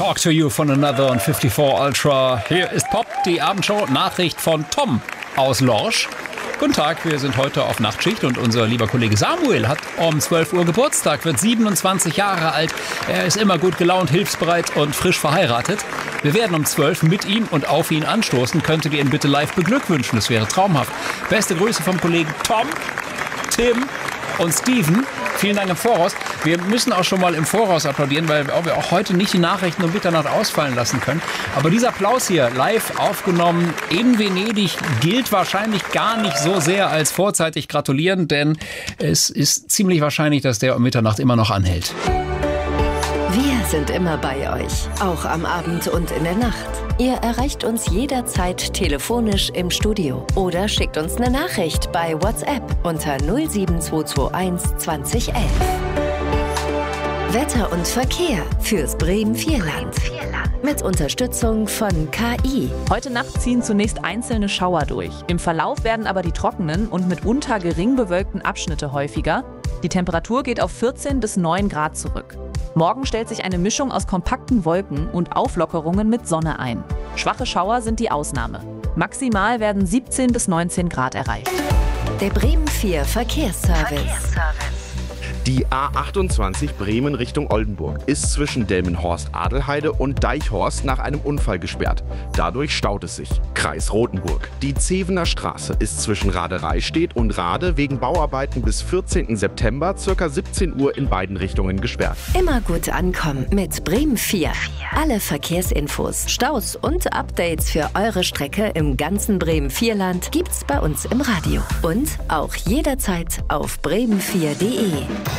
Talk to You von Another und 54 Ultra. Hier ist Pop, die Abendshow. Nachricht von Tom aus Lorsch. Guten Tag, wir sind heute auf Nachtschicht und unser lieber Kollege Samuel hat um 12 Uhr Geburtstag, wird 27 Jahre alt. Er ist immer gut gelaunt, hilfsbereit und frisch verheiratet. Wir werden um 12 mit ihm und auf ihn anstoßen. Könntet ihr ihn bitte live beglückwünschen, das wäre traumhaft. Beste Grüße vom Kollegen Tom, Tim und Steven. Vielen Dank im Voraus. Wir müssen auch schon mal im Voraus applaudieren, weil wir auch heute nicht die Nachrichten um Mitternacht ausfallen lassen können. Aber dieser Applaus hier, live aufgenommen in Venedig, gilt wahrscheinlich gar nicht so sehr als vorzeitig gratulieren, denn es ist ziemlich wahrscheinlich, dass der um Mitternacht immer noch anhält. Wir sind immer bei euch, auch am Abend und in der Nacht. Ihr erreicht uns jederzeit telefonisch im Studio oder schickt uns eine Nachricht bei WhatsApp unter 07221 2011. Wetter und Verkehr fürs Bremen-Vierland. Mit Unterstützung von KI. Heute Nacht ziehen zunächst einzelne Schauer durch. Im Verlauf werden aber die trockenen und mitunter gering bewölkten Abschnitte häufiger. Die Temperatur geht auf 14 bis 9 Grad zurück. Morgen stellt sich eine Mischung aus kompakten Wolken und Auflockerungen mit Sonne ein. Schwache Schauer sind die Ausnahme. Maximal werden 17 bis 19 Grad erreicht. Der Bremen 4 Verkehrsservice. Die A28 Bremen Richtung Oldenburg ist zwischen Delmenhorst-Adelheide und Deichhorst nach einem Unfall gesperrt. Dadurch staut es sich. Kreis Rothenburg. Die Zevener Straße ist zwischen Radereistedt und Rade wegen Bauarbeiten bis 14. September ca. 17 Uhr in beiden Richtungen gesperrt. Immer gut ankommen mit Bremen 4. Alle Verkehrsinfos, Staus und Updates für eure Strecke im ganzen Bremen-Vierland gibt's bei uns im Radio. Und auch jederzeit auf bremen4.de.